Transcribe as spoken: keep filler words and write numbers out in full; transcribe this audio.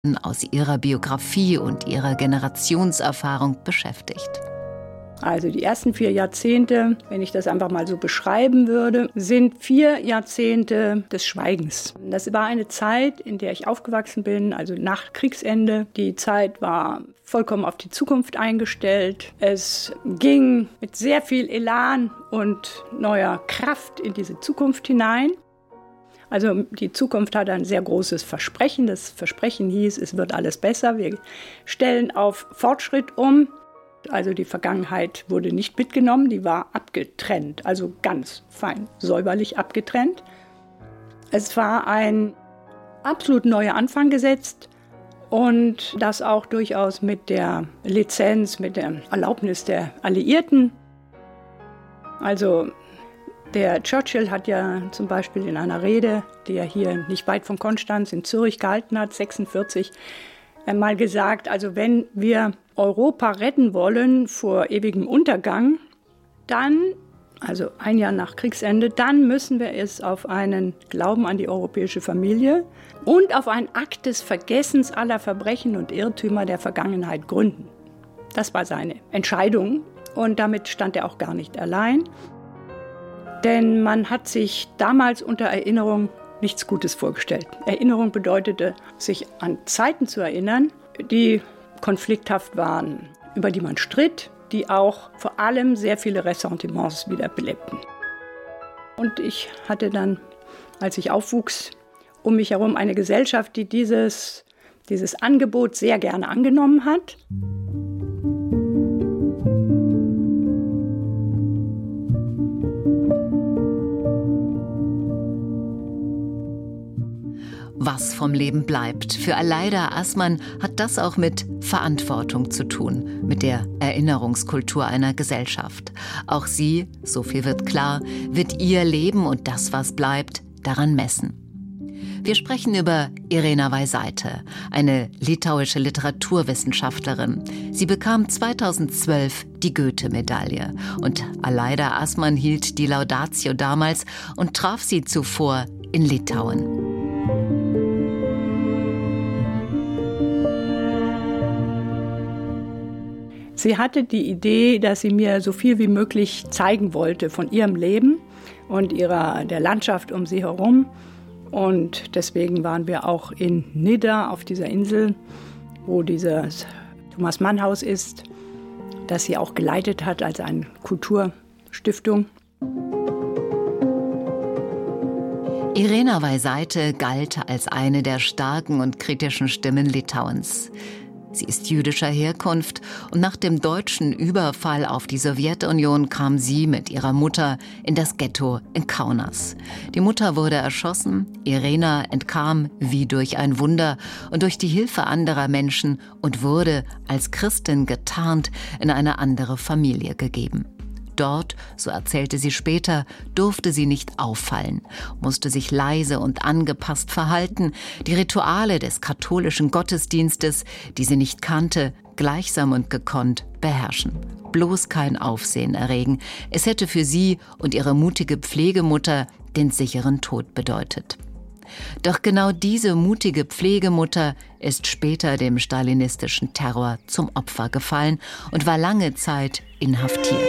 aus ihrer Biografie und ihrer Generationserfahrung beschäftigt. Also die ersten vier Jahrzehnte, wenn ich das einfach mal so beschreiben würde, sind vier Jahrzehnte des Schweigens. Das war eine Zeit, in der ich aufgewachsen bin, also nach Kriegsende. Die Zeit war vollkommen auf die Zukunft eingestellt. Es ging mit sehr viel Elan und neuer Kraft in diese Zukunft hinein. Also die Zukunft hatte ein sehr großes Versprechen. Das Versprechen hieß, es wird alles besser. Wir stellen auf Fortschritt um. Also die Vergangenheit wurde nicht mitgenommen, die war abgetrennt, also ganz fein säuberlich abgetrennt. Es war ein absolut neuer Anfang gesetzt und das auch durchaus mit der Lizenz, mit der Erlaubnis der Alliierten. Also der Churchill hat ja zum Beispiel in einer Rede, die er hier nicht weit von Konstanz in Zürich gehalten hat, sechsundvierzig, mal gesagt, also wenn wir Europa retten wollen vor ewigem Untergang, dann, also ein Jahr nach Kriegsende, dann müssen wir es auf einen Glauben an die europäische Familie und auf einen Akt des Vergessens aller Verbrechen und Irrtümer der Vergangenheit gründen. Das war seine Entscheidung und damit stand er auch gar nicht allein. Denn man hat sich damals unter Erinnerung nichts Gutes vorgestellt. Erinnerung bedeutete, sich an Zeiten zu erinnern, die konflikthaft waren, über die man stritt, die auch vor allem sehr viele Ressentiments wieder belebten. Und ich hatte dann, als ich aufwuchs, um mich herum eine Gesellschaft, die dieses, dieses Angebot sehr gerne angenommen hat. Was vom Leben bleibt. Für Aleida Assmann hat das auch mit Verantwortung zu tun, mit der Erinnerungskultur einer Gesellschaft. Auch sie, so viel wird klar, wird ihr Leben und das, was bleibt, daran messen. Wir sprechen über Irena Veisaitė, eine litauische Literaturwissenschaftlerin. Sie bekam zweitausendzwölf die Goethe-Medaille und Aleida Assmann hielt die Laudatio damals und traf sie zuvor in Litauen. Sie hatte die Idee, dass sie mir so viel wie möglich zeigen wollte von ihrem Leben und ihrer, der Landschaft um sie herum. Und deswegen waren wir auch in Nidda auf dieser Insel, wo dieses Thomas Mann Haus ist, das sie auch geleitet hat als eine Kulturstiftung. Irena Veisaitė galt als eine der starken und kritischen Stimmen Litauens. Sie ist jüdischer Herkunft und nach dem deutschen Überfall auf die Sowjetunion kam sie mit ihrer Mutter in das Ghetto in Kaunas. Die Mutter wurde erschossen, Irena entkam wie durch ein Wunder und durch die Hilfe anderer Menschen und wurde als Christin getarnt in eine andere Familie gegeben. Dort, so erzählte sie später, durfte sie nicht auffallen, musste sich leise und angepasst verhalten, die Rituale des katholischen Gottesdienstes, die sie nicht kannte, gleichsam und gekonnt beherrschen. Bloß kein Aufsehen erregen. Es hätte für sie und ihre mutige Pflegemutter den sicheren Tod bedeutet. Doch genau diese mutige Pflegemutter ist später dem stalinistischen Terror zum Opfer gefallen und war lange Zeit inhaftiert.